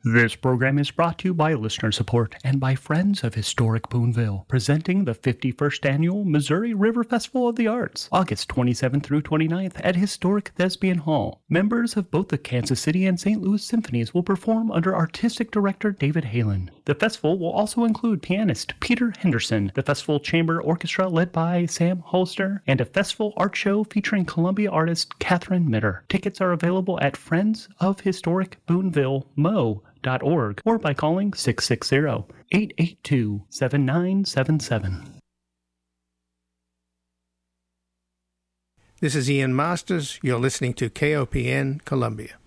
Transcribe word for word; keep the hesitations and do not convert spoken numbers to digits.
This program is brought to you by listener support and by Friends of Historic Boonville, presenting the fifty-first Annual Missouri River Festival of the Arts, August twenty-seventh through twenty-ninth at Historic Thespian Hall. Members of both the Kansas City and Saint Louis Symphonies will perform under Artistic Director David Halen. The festival will also include pianist Peter Henderson, the Festival Chamber Orchestra led by Sam Holster, and a festival art show featuring Columbia artist Catherine Mitter. Tickets are available at Friends of Historic Boonville Mo. Dot org or by calling six six zero, eight eight two, seven nine seven seven. This is Ian Masters. You're listening to K O P N Columbia.